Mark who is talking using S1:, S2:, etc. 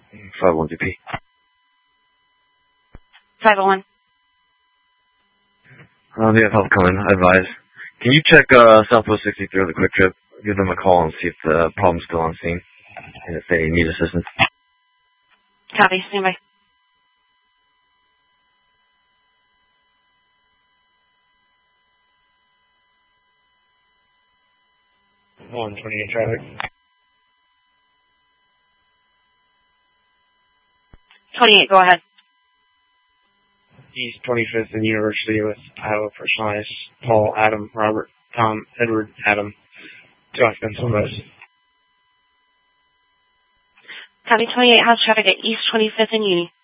S1: 501 VP.
S2: 501.
S1: They have help coming, advise. Can you check Southwest 63 with a quick trip? Give them a call and see if the problem's still on scene and if they need assistance.
S2: Copy. Stand by.
S3: On 28 traffic.
S2: 28, go ahead.
S3: East 25th and University with Iowa personalized. Paul, Adam, Robert, Tom, Edward, Adam. 2 occupants on those.
S2: Copy. 28, how's traffic at East 25th and Uni?